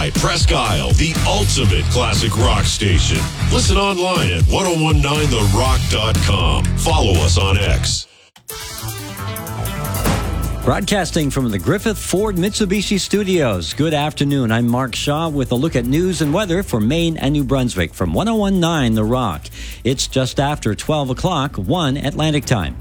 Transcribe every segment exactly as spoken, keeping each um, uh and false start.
Presque Isle, the ultimate classic rock station. Listen online at ten nineteen the rock dot com. Follow us on X. Broadcasting from the Griffith Ford Mitsubishi Studios. Good afternoon. I'm Mark Shaw with a look at news and weather for Maine and New Brunswick from ten nineteen The Rock. It's just after twelve o'clock, one Atlantic time.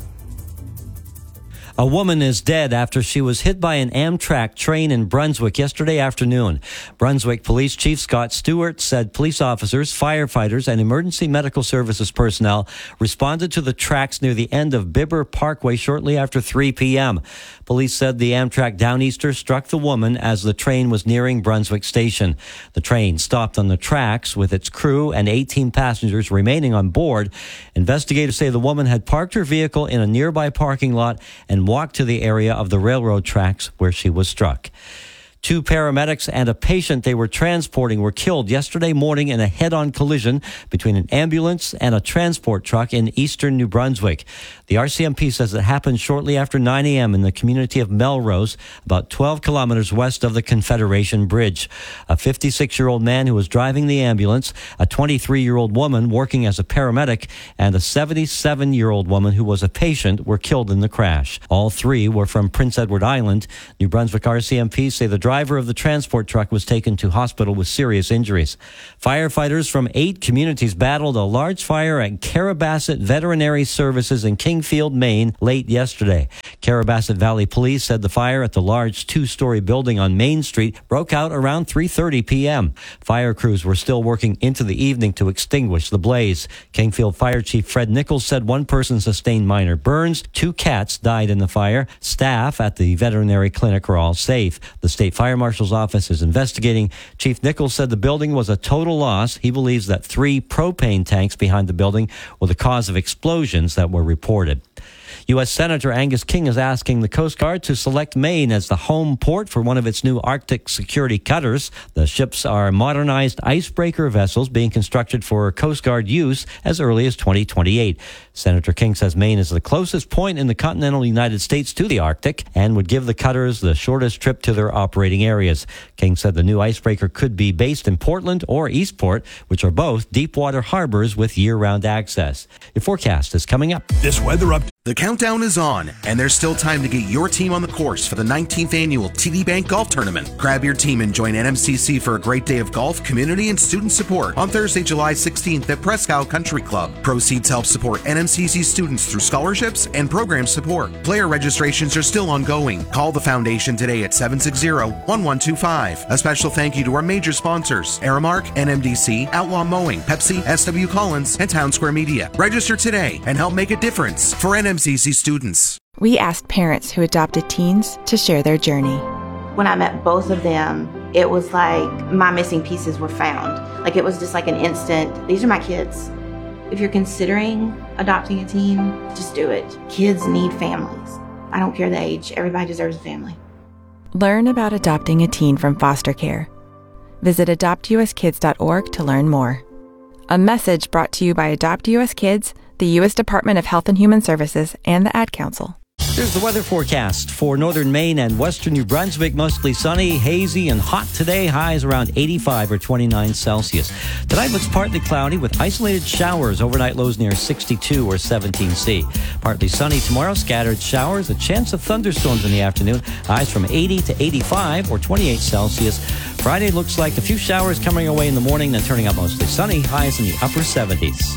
A woman is dead after she was hit by an Amtrak train in Brunswick yesterday afternoon. Brunswick Police Chief Scott Stewart said police officers, firefighters, and emergency medical services personnel responded to the tracks near the end of Bibber Parkway shortly after three p.m. Police said the Amtrak Downeaster struck the woman as the train was nearing Brunswick Station. The train stopped on the tracks with its crew and eighteen passengers remaining on board. Investigators say the woman had parked her vehicle in a nearby parking lot and walked to the area of the railroad tracks where she was struck. Two paramedics and a patient they were transporting were killed yesterday morning in a head-on collision between an ambulance and a transport truck in eastern New Brunswick. The R C M P says it happened shortly after nine a.m. in the community of Melrose, about twelve kilometers west of the Confederation Bridge. A fifty-six-year-old man who was driving the ambulance, a twenty-three-year-old woman working as a paramedic, and a seventy-seven-year-old woman who was a patient were killed in the crash. All three were from Prince Edward Island. New Brunswick R C M P say the driver of the transport truck was taken to hospital with serious injuries. Firefighters from eight communities battled a large fire at Carabasset Veterinary Services in Kingfield, Maine, late yesterday. Carabasset Valley Police said the fire at the large two-story building on Main Street broke out around three thirty p.m. Fire crews were still working into the evening to extinguish the blaze. Kingfield Fire Chief Fred Nichols said one person sustained minor burns. Two cats died in the fire. Staff at the veterinary clinic are all safe. The state Fire Marshal's office is investigating. Chief Nichols said the building was a total loss. He believes that three propane tanks behind the building were the cause of explosions that were reported. U S Senator Angus King is asking the Coast Guard to select Maine as the home port for one of its new Arctic security cutters. The ships are modernized icebreaker vessels being constructed for Coast Guard use as early as twenty twenty-eight. Senator King says Maine is the closest point in the continental United States to the Arctic and would give the cutters the shortest trip to their operating areas. King said the new icebreaker could be based in Portland or Eastport, which are both deep-water harbors with year-round access. Your forecast is coming up. This weather up. The countdown is on, and there's still time to get your team on the course for the nineteenth Annual T D Bank Golf Tournament. Grab your team and join N M C C for a great day of golf, community, and student support on Thursday, July sixteenth at Presque Isle Country Club. Proceeds help support N M C C students through scholarships and program support. Player registrations are still ongoing. Call the foundation today at seven six zero, one one two five. A special thank you to our major sponsors, Aramark, N M D C, Outlaw Mowing, Pepsi, S W Collins, and Town Square Media. Register today and help make a difference for N M C C students. We asked parents who adopted teens to share their journey. When I met both of them, it was like my missing pieces were found. Like it was just like an instant, these are my kids. If you're considering adopting a teen, just do it. Kids need families. I don't care the age, everybody deserves a family. Learn about adopting a teen from foster care. Visit adopt u s kids dot org to learn more. A message brought to you by Adopt U S Kids, the U S Department of Health and Human Services, and the Ad Council. There's the weather forecast for northern Maine and western New Brunswick. Mostly sunny, hazy, and hot today. Highs around eighty-five or twenty-nine Celsius. Tonight looks partly cloudy with isolated showers. Overnight lows near sixty-two or seventeen C. Partly sunny tomorrow. Scattered showers. A chance of thunderstorms in the afternoon. Highs from eighty to eighty-five or twenty-eight Celsius. Friday looks like a few showers coming away in the morning, then turning out mostly sunny. Highs in the upper seventies.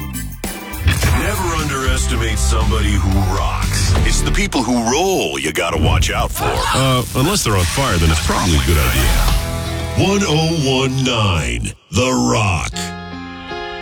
Never underestimate somebody who rocks. It's the people who roll you gotta watch out for. Uh, unless they're on fire, then it's probably a good idea. ten nineteen The Rock.